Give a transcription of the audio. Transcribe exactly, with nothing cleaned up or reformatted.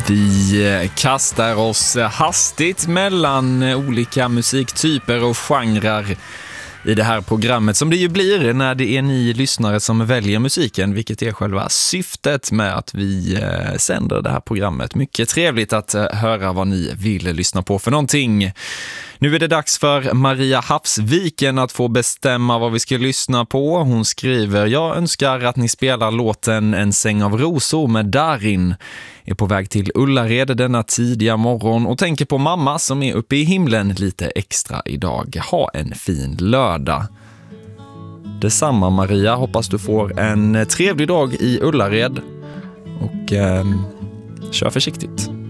Vi kastar oss hastigt mellan olika musiktyper och genrer i det här programmet, som det ju blir när det är ni lyssnare som väljer musiken, vilket är själva syftet med att vi sänder det här programmet. Mycket trevligt att höra vad ni vill lyssna på för någonting. Nu är det dags för Maria Havsviken att få bestämma vad vi ska lyssna på. Hon skriver: jag önskar att ni spelar låten En säng av rosor med Darin. Är på väg till Ullared denna tidiga morgon och tänker på mamma som är uppe i himlen lite extra idag. Ha en fin lördag. Detsamma Maria, hoppas du får en trevlig dag i Ullared och eh, kör försiktigt.